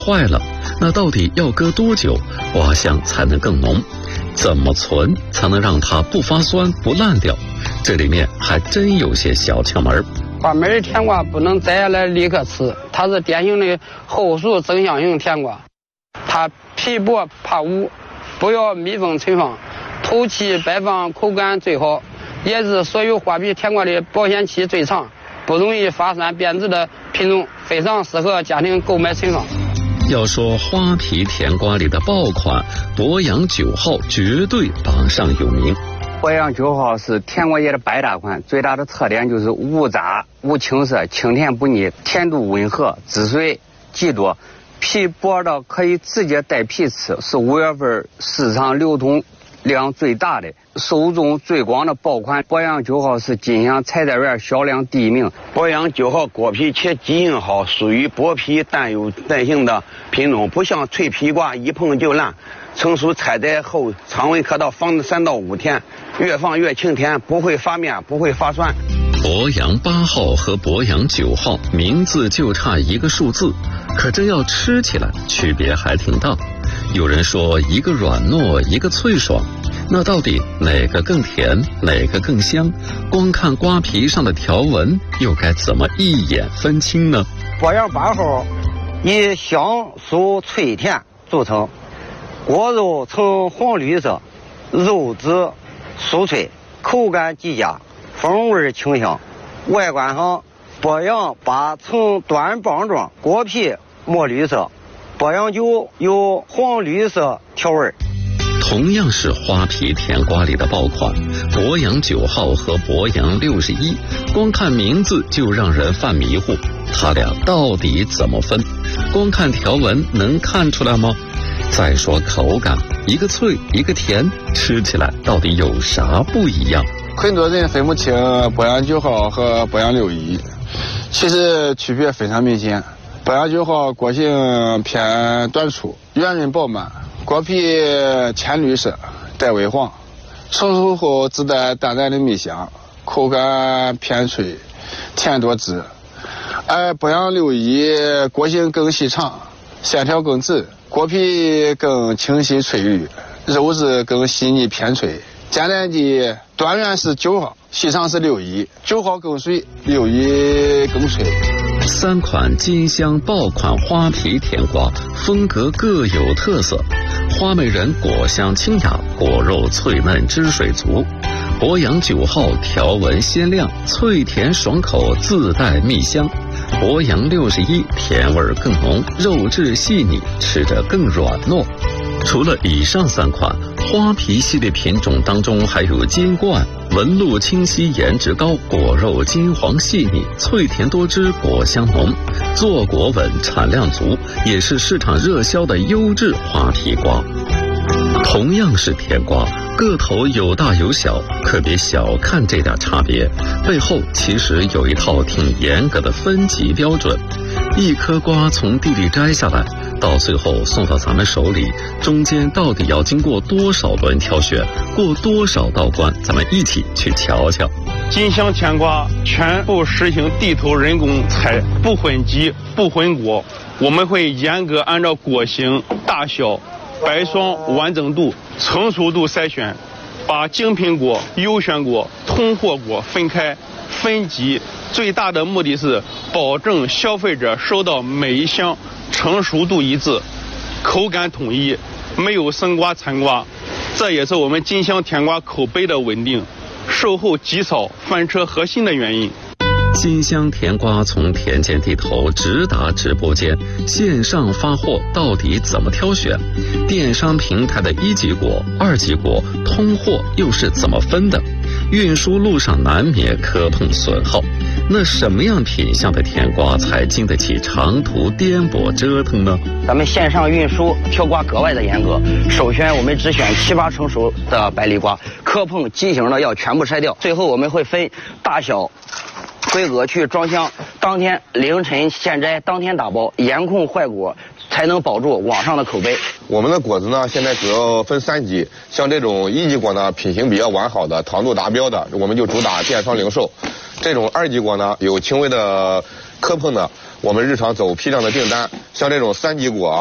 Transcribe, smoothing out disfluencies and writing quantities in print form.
坏了，那到底要搁多久瓜香才能更浓？怎么存才能让它不发酸不烂掉？这里面还真有些小窍门。 瓜秆的甜瓜不能摘下来立刻吃，它是典型的后熟增香型甜瓜，它皮薄怕污，不要密封存放，透气摆放口感最好，也是所有花皮甜瓜的保鲜期最长，不容易发酸变质的品种，非常适合家庭购买存放。 要说花皮甜瓜里的爆款，博洋9号绝对榜上有名。 博洋9号是甜瓜叶的百搭款，最大的特点就是无渣、无青涩，清甜不腻，甜度温和，汁水极多，皮薄到可以直接带皮吃，是5月份市场流通量最大的、受众最广的爆款。博洋9号是金乡采摘园销量第1名。 博洋9号果皮且基因好，属于薄皮但有耐性的品种，不像脆皮瓜一碰就烂。成熟采摘后，常温可到放3到5天，越放越清甜，不会发面，不会发酸。 博洋8号和博洋9号名字就差一个数字，可真要吃起来区别还挺大。有人说一个软糯，一个脆爽，那到底哪个更甜，哪个更香？光看瓜皮上的条纹，又该怎么一眼分清呢？ 博洋8号以香酥脆甜著称，果肉呈黄绿色，肉质酥脆，口感极佳，风味清香。外观上，博洋8呈短棒状，果皮墨绿色，博洋9有黄绿色条纹。 同样是花皮甜瓜里的爆款，博洋9号和博洋61，光看名字就让人犯迷糊，它俩到底怎么分？光看条纹能看出来吗？再说口感，一个脆一个甜，吃起来到底有啥不一样？ 很多人分不清博洋9号和博洋61，其实区别非常明显。博洋9号果形偏短粗，圆润饱满，果皮浅绿色带微黄，成熟后自带淡淡的蜜香，口感偏脆，甜多汁。而博洋61果形更细长，线条更直，果皮更清晰翠绿，肉质更细腻偏脆。简单的端圆是9号，细长是61，9号更水，61更脆。 3款金香爆款花皮甜瓜，风格各有特色。花美人果香清雅，果肉脆嫩汁水足。博洋9号条纹鲜亮，脆甜爽口，自带蜜香。博洋61甜味更浓，肉质细腻，吃着更软糯。除了以上3款花皮系列品种当中，还有金冠，纹路清晰，颜值高，果肉金黄细腻，脆甜多汁，果香浓，坐果稳，产量足，也是市场热销的优质花皮瓜。同样是甜瓜，个头有大有小，可别小看这点差别，背后其实有一套挺严格的分级标准。一颗瓜从地里摘下来，到最后送到咱们手里，中间到底要经过多少轮挑选，过多少道关，咱们一起去瞧瞧。 金香甜瓜全部实行地头人工采，不混集不混果，我们会严格按照果形、大小、白霜完整度、成熟度筛选，把精品果、优选果、通货果分开分级，最大的目的是保证消费者收到每一箱成熟度一致，口感统一，没有生瓜残瓜。这也是我们金香甜瓜口碑的稳定，售后极少翻车核心的原因。 金香甜瓜从田间地头直达直播间，线上发货到底怎么挑选？电商平台的1级果、2级果、通货又是怎么分的？运输路上难免磕碰损耗，那什么样品相的甜瓜才经得起长途颠簸折腾呢？ 咱们线上运输挑瓜格外的严格，首选我们只选7、8成熟的白梨瓜，磕碰畸形的要全部筛掉。最后我们会分大小规格去装箱，当天凌晨现摘，当天打包，严控坏果，才能保住网上的口碑。 我们的果子呢，现在主要分3级，像这种1级果呢，品行比较完好的，糖度达标的，我们就主打电商零售。这种2级果呢，有轻微的磕碰呢我们日常走批量的订单，像这种3级果